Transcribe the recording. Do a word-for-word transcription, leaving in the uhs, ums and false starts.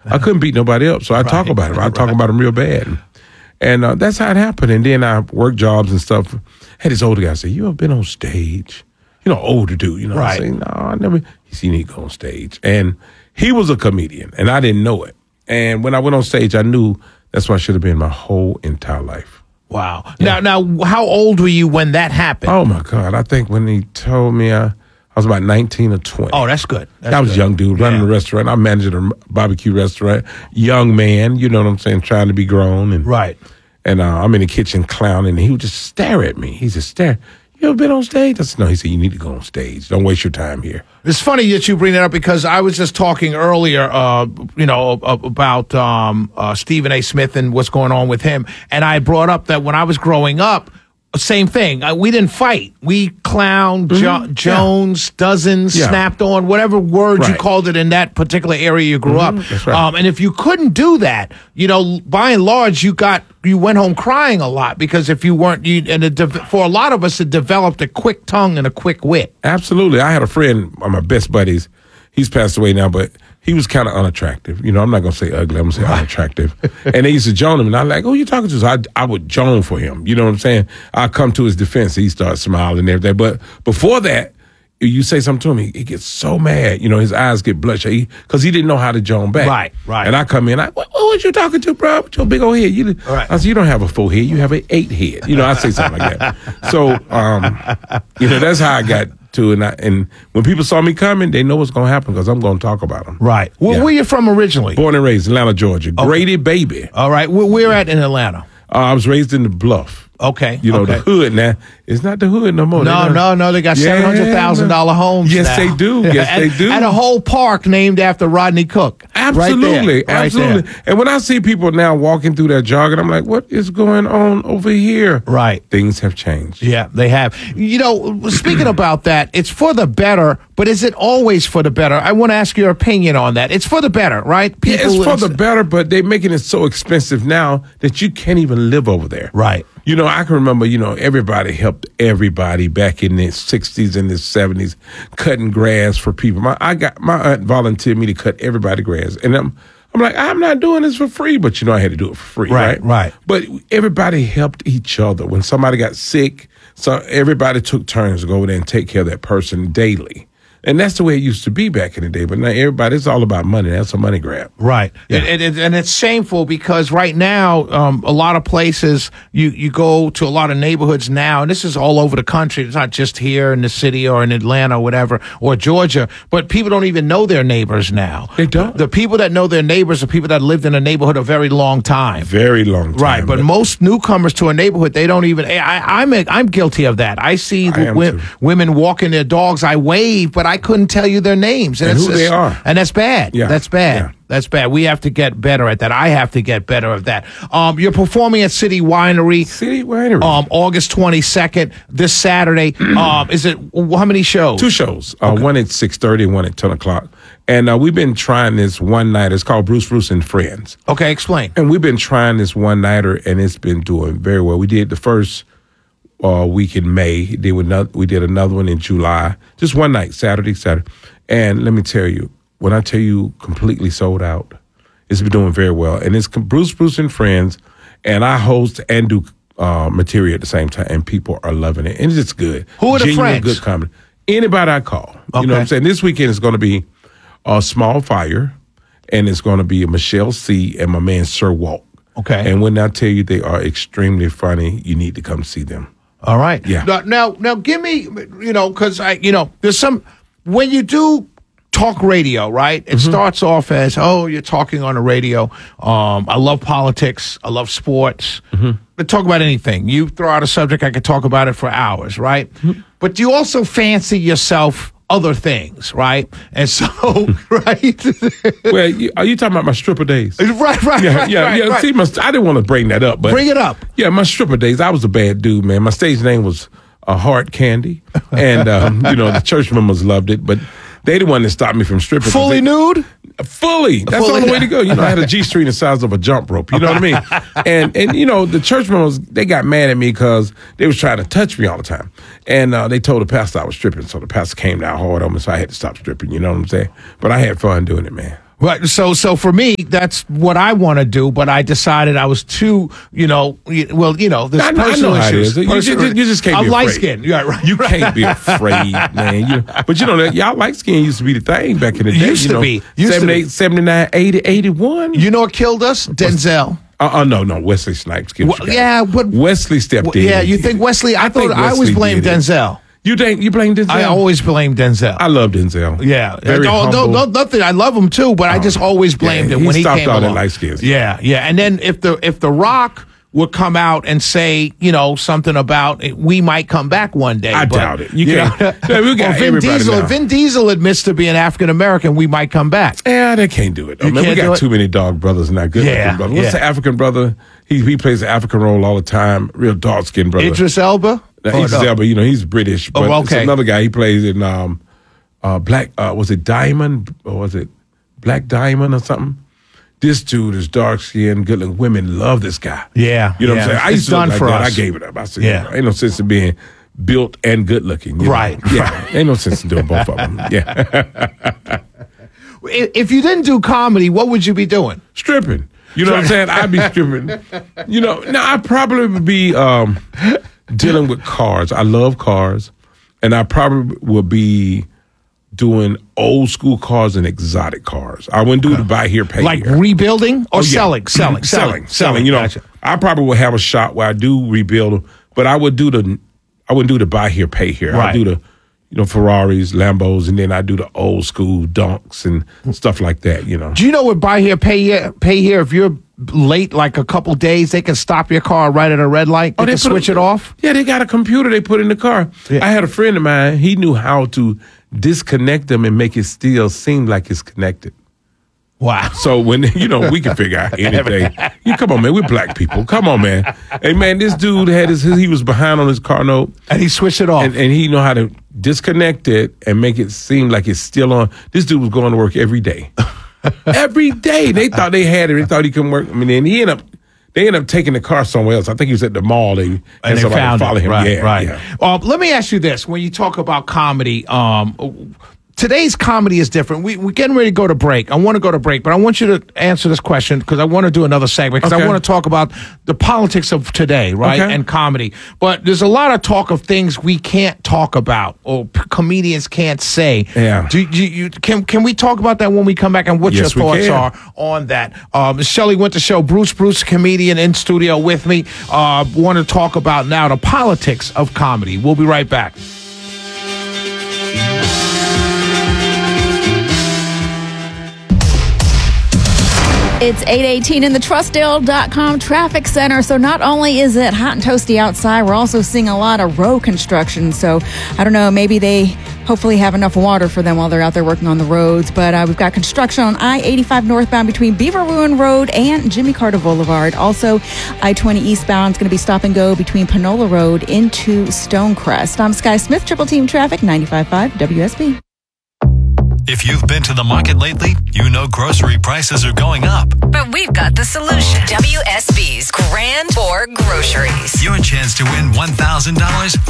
I couldn't beat nobody up, so I right. talk about him. I right. talk about him real bad. And uh, that's how it happened. And then I worked jobs and stuff. Had this older guy say, "You ever been on stage?" You know, older dude. You know, right. I say, "No, I never." He said, "You need to go on stage." And he was a comedian, and I didn't know it. And when I went on stage, I knew that's what I should have been my whole entire life. Wow. Yeah. Now, now, how old were you when that happened? Oh my God! I think when he told me, I, I was about nineteen or twenty. Oh, that's good. That's I was good. a young dude running yeah. a restaurant. I managed a barbecue restaurant. Young man, you know what I'm saying, trying to be grown. And, right. And uh, I'm in the kitchen clowning, and he would just stare at me. He just stare. You ever been on stage? I said, no. He said, you need to go on stage. Don't waste your time here. It's funny that you bring that up because I was just talking earlier, uh, you know, about um, uh, Stephen A. Smith and what's going on with him. And I brought up that when I was growing up, same thing. Uh, we didn't fight. We clowned, jo- mm-hmm. Jones, yeah. dozens, yeah. snapped on, whatever word right. you called it in that particular area you grew mm-hmm. up. That's right. Um, and if you couldn't do that, you know, by and large, you got you went home crying a lot because if you weren't, you and it de- for a lot of us, it developed a quick tongue and a quick wit. Absolutely. I had a friend, one of my best buddies. He's passed away now, but he was kind of unattractive. You know, I'm not going to say ugly. I'm going to say right. unattractive. And they used to joan him, and I'm like, who are you talking to? So I, I would joan for him. You know what I'm saying? I'd come to his defense. He started smiling and everything. But before that, you say something to him, he, he gets so mad. You know, his eyes get bloodshot because he, he didn't know how to joan back. Right, right. And I come in, I, what, what was you talking to, bro? With your big old head. You, right. I said, you don't have a full head. You have an eight head. You know, I say something like that. So, um, you know, that's how I got to and, I, and when people saw me coming, they know what's going to happen because I'm going to talk about them. Right. Where, yeah. where you from originally? Born and raised in Atlanta, Georgia. Okay. Grady baby. All right. Where, where at in Atlanta? Uh, I was raised in the Bluff. Okay. You know, okay. the hood now. It's not the hood no more. No, got, no, no. They got seven hundred thousand dollars yeah, homes Yes, now. they do. Yes, and, they do. And a whole park named after Rodney Cook. Absolutely. Right there, absolutely. Right and when I see people now walking through that jogging, I'm like, what is going on over here? Right. Things have changed. Yeah, they have. You know, speaking about that, it's for the better, but is it always for the better? I want to ask your opinion on that. It's for the better, right? People, yeah, it's for the better, but they're making it so expensive now that you can't even live over there. Right. You know, I can remember, you know, everybody helped everybody back in the sixties and the seventies, cutting grass for people. My I got my aunt volunteered me to cut everybody grass. And I'm I'm like, I'm not doing this for free, but you know I had to do it for free, right? Right, right. But everybody helped each other. When somebody got sick, so everybody took turns to go over there and take care of that person daily. And that's the way it used to be back in the day. But now everybody, it's all about money. That's a money grab. Right. Yeah. And, and, and it's shameful because right now, um, a lot of places, you, you go to a lot of neighborhoods now, and this is all over the country. It's not just here in the city or in Atlanta or whatever, or Georgia, but people don't even know their neighbors now. They don't. The people that know their neighbors are people that lived in a neighborhood a very long time. Very long time. Right. But, but most newcomers to a neighborhood, they don't even, I, I'm, a, I'm guilty of that. I see I w- women walking their dogs. I wave, but I couldn't tell you their names. And, and who they are. And that's bad. Yeah. That's bad. Yeah. That's bad. We have to get better at that. I have to get better at that. Um, you're performing at City Winery. City Winery. Um, August twenty-second, this Saturday. um, is it, how many shows? Two shows. Uh, okay. One at six thirty and one at ten o'clock. And uh, we've been trying this one night. It's called Bruce Bruce and Friends. Okay, explain. And we've been trying this one nighter, and it's been doing very well. We did the first uh, week in May. Did another, we did another one in July. Just one night, Saturday, Saturday. And let me tell you, when I tell you completely sold out, it's been doing very well. And it's Bruce Bruce and Friends, and I host and do uh, material at the same time, and people are loving it. And it's just good. Who are the Genuine, friends? good comedy. Anybody I call. Okay. You know what I'm saying? This weekend is going to be a Small Fire, and it's going to be Michelle C. and my man Sir Walt. Okay. And when I tell you they are extremely funny, you need to come see them. All right. Yeah. Now, now, now give me, you know, because I, you know, there's some, when you do talk radio, right? It mm-hmm. starts off as, oh, you're talking on the radio. Um, I love politics. I love sports. Mm-hmm. But talk about anything. You throw out a subject, I could talk about it for hours, right? Mm-hmm. But you also fancy yourself other things, right? And so, right? Well, you, are you talking about my stripper days? Right, right, yeah, right. Yeah, right, yeah. right. See, my, I didn't want to bring that up, but bring it up. Yeah, my stripper days. I was a bad dude, man. My stage name was uh, Hard Candy, and um, you know the church members loved it, but they the one that stopped me from stripping. Fully they, nude. Fully. That's Fully. the only way to go. You know, I had a G-string the size of a jump rope. You know what I mean? And, and you know, the church members, they got mad at me because they was trying to touch me all the time. And uh, they told the pastor I was stripping, so the pastor came down hard on me, so I had to stop stripping. You know what I'm saying? But I had fun doing it, man. Right. So, so for me, that's what I want to do. But I decided I was too, you know, y- well, you know, there's I know- I personal know how it issues. is. You Personal- just- you just can't I'm be light afraid. skinned. Yeah, right. You can't be afraid, man. You, but you know that y'all light skin used to be the thing back in the day. Used you to know, be. Used to seventy-eight, be. seventy-nine, eighty, eighty-one. You know what killed us? Denzel. Uh, uh no, no. Wesley Snipes. killed Well, you guys. yeah, but Wesley stepped well, in. yeah, and you did think it. Wesley? I, thought think I always Wesley blame did it. Denzel. You think you blame Denzel? I always blame Denzel. I love Denzel. Yeah, Very no, no, humble. no, nothing. I love him too, but I just always blamed yeah, him he when he stopped came all that along. light skins. Yeah, yeah, and then if the if the Rock would come out and say, you know, something about it, we might come back one day. I but, doubt it. You know, can't. Yeah, we got or Vin everybody Diesel. now. If Vin Diesel admits to being African American, we might come back. Yeah, they can't do it. I You mean, we can't do got it? too many dog brothers, not good Yeah, looking brothers. What's yeah. the African brother? He he plays the African role all the time. Real dark skinned brother. Idris Elba. Now, Oh, Idris no. Elba, you know, he's British. But Oh, it's okay. another guy. He plays in um, uh, Black. Uh, was it Diamond or was it Black Diamond or something? This dude is dark skinned, good looking. Women love this guy. Yeah, You know yeah. what I'm saying? I It's used to look done like for that. us. I gave it up. I said, Yeah. yeah, ain't no sense in being built and good looking. you know? Right, Yeah. Ain't no sense in doing both of them. Yeah. If if you didn't do comedy, what would you be doing? Stripping. You know what I'm saying? I'd be stripping. You know, now I'd probably would be um, dealing with cars. I love cars. And I probably would be doing old school cars and exotic cars. I wouldn't do the buy here, pay Like here. rebuilding or Oh, yeah. selling, selling, selling, selling. You know, Gotcha. I probably would have a shop where I do rebuild them, but I would do the, I wouldn't do the buy here, pay here. I Right. do the, you know, Ferraris, Lambos, and then I do the old school donks and stuff like that. You know, Do you know what buy here, pay here, pay here? If you're late, like a couple days, they can stop your car right at a red light. They Oh, they can put a- switch it off. Yeah, they got a computer they put in the car. Yeah. I had a friend of mine. He knew how to disconnect them and make it still seem like it's connected. Wow. So when, you know, we can figure out anything. You come on, man. We're black people. Come on, man. Hey, man, this dude had his, he was behind on his car note, And he switched it off. and, and he know how to disconnect it and make it seem like it's still on. This dude was going to work every day. Every day. They thought they had it. They thought he couldn't work. I mean, then he ended up, they ended up taking the car somewhere else. I think he was at the mall. They, and had they somebody found follow it. him. Right, yeah, right. yeah. Uh, let me ask you this: when you talk about comedy, um, today's comedy is different. We, we're getting ready to go to break. I want to go to break, but I want you to answer this question because I want to do another segment because I Okay. want to talk about the politics of today, right, Okay. and comedy. But there's a lot of talk of things we can't talk about or p- comedians can't say. Yeah. Do you, you can can we talk about that when we come back and what Yes, your we thoughts can. are on that? Um, Shelley Winter Show, Bruce Bruce, comedian in studio with me. Uh, want to talk about now the politics of comedy. We'll be right back. It's eight eighteen in the Trustdale dot com traffic center. So not only is it hot and toasty outside, we're also seeing a lot of road construction. So I don't know, maybe they hopefully have enough water for them while they're out there working on the roads. But uh, we've got construction on I eighty-five northbound between Beaver Ruin Road and Jimmy Carter Boulevard. Also, I twenty eastbound is going to be stop and go between Panola Road into Stonecrest. I'm Sky Smith, Triple Team Traffic, ninety-five point five W S B. If you've been to the market lately, you know grocery prices are going up. But we've got the solution. W S B's Grand for Groceries. Your chance to win one thousand dollars